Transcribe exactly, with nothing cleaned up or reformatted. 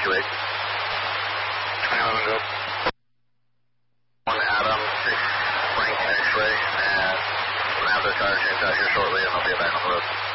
two eight. eleven, go. one Adam, six Frank X-ray, and we'll have the tire change out here shortly, and I'll be back on the road.